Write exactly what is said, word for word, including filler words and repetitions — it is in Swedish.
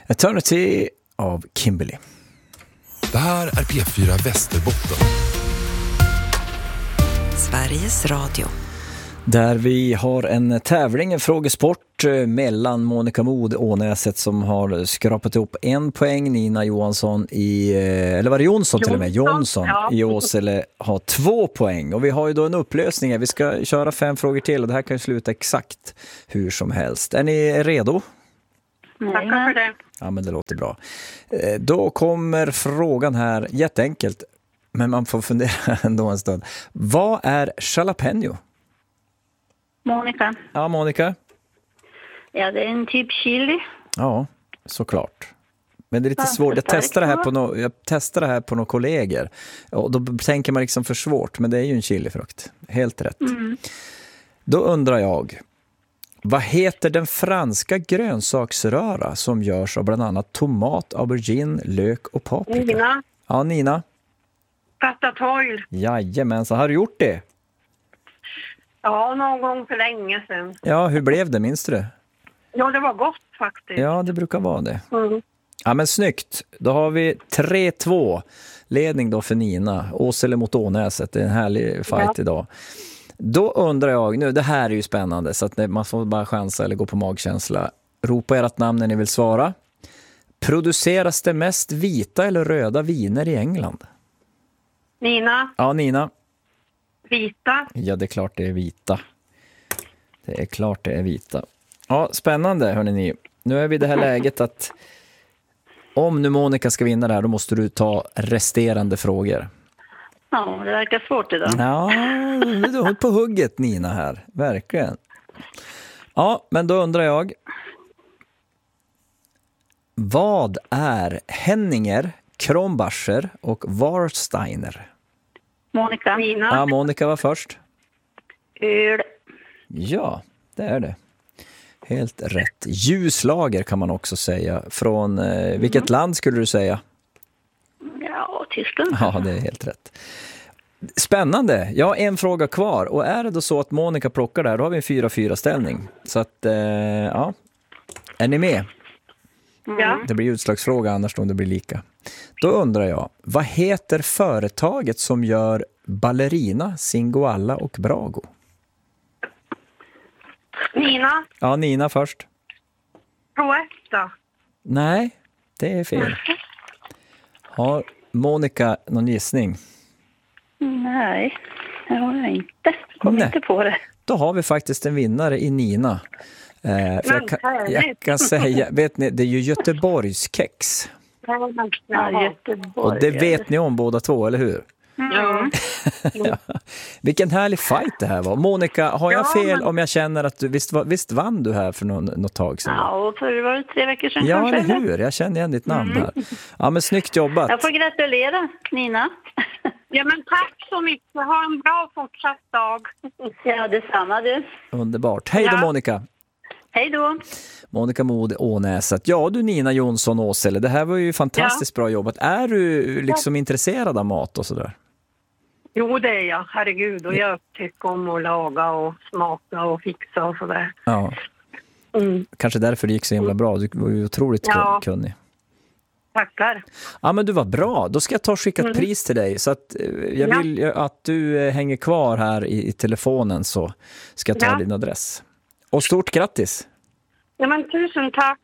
Eternity av Kimberly. Det här är P fyra Västerbotten. Sveriges Radio. Där vi har en tävling, en frågesport mellan Monica Mod Ånäset som har skrapat ihop en poäng. Nina Johansson i, eller var det Jonsson till och med? Jonsson ja. i Åsele har två poäng. Och vi har ju då en upplösning. Vi ska köra fem frågor till och det här kan ju sluta exakt hur som helst. Är ni redo? Tackar för det. Ja, men det låter bra. Då kommer frågan här, jätteenkelt. Men man får fundera ändå en stund. Vad är jalapeno? Monica. Ja, Monica? Ja, det är en typ chili. Ja, såklart. Men det är lite Ja, svårt. Jag starkt, testar det här va? på no- jag testar det här på några kollegor. Och då tänker man liksom för svårt, men det är ju en chilifrukt. Helt rätt. Mm. Då undrar jag, vad heter den franska grönsaksröra som görs av bland annat tomat, aubergine, lök och paprika? Nina. Ja, Nina. Ratatouille. Jajamensan, har du gjort det? Ja, någon gång för länge sedan. Ja, hur blev det, minns du det? Ja, det var gott faktiskt. Ja, det brukar vara det. Mm. Ja, men snyggt. Då har vi tre två. Ledning då för Nina. Åsele mot Ånäset. Det är en härlig fight Ja. idag. Då undrar jag, nu det här är ju spännande så att man får bara chansa eller gå på magkänsla. Ropa ert namn när ni vill svara. Produceras det mest vita eller röda viner i England? Nina. Ja, Nina. Vita. Ja, det är klart det är vita. Det är klart det är vita. Ja, spännande hörni ni. Nu är vi i det här läget att om nu Monica ska vinna det här, då måste du ta resterande frågor. Ja, det verkar svårt idag. Ja, du har på hugget Nina här. Verkligen. Ja, men då undrar jag. Vad är Henninger, Kronbacher och Warsteiner? Monica. Nina. Ja, Monica var först. Öl. Ja, det är det. Helt rätt. Ljuslager kan man också säga. Från eh, vilket mm. land skulle du säga? Ja, Tyskland. Ja, det är helt rätt. Spännande. Jag har en fråga kvar. Och är det då så att Monica plockar där, då har vi en fyra fyra ställning. Så att, eh, ja. Är ni med? Ja. Det blir utslagsfråga annars om det blir lika. Då undrar jag, vad heter företaget som gör Ballerina, Singoalla och Brago? Nina. Ja, Nina först. Proetta. Nej, det är fel. Har Monica någon gissning? Nej, det har jag inte. Kom Nej. inte på det. Då har vi faktiskt en vinnare i Nina. Eh, för jag, kan, jag kan säga, vet ni, det är ju Göteborgskex. Ja, Göteborg. Och det vet ni om båda två, eller hur? Mm. Ja. Vilken härlig fight det här var. Monica, har jag Ja, fel men- om jag känner att du, visst, var- visst vann du här för någon, något tag sedan? Ja, och för det var det tre veckor sedan Ja, kanske. eller hur? Jag känner igen ditt namn här. Ja, men snyggt jobbat. Jag får gratulera, Nina. Ja, men tack så mycket. Ha en bra fortsatt dag. Ja, detsamma du. Underbart. Hej då, Ja. Monica. Hej då. Monica Mod Ånäset. Ja, du Nina Jonsson Åsele. Det här var ju fantastiskt bra jobbat. Är du liksom intresserad av mat och sådär? Jo, det är jag. Herregud. Och jag tycker om att laga och smaka och fixa och sådär. Ja, Mm. kanske därför det gick så himla bra. Du var ju otroligt Ja. kunnig. Tackar. Ja, men du var bra. Då ska jag ta och skicka ett Mm. pris till dig. Så att, eh, jag Ja. vill ju att du eh, hänger kvar här i, i telefonen så ska jag ta Ja. din adress. Och stort grattis! Ja, men tusen tack.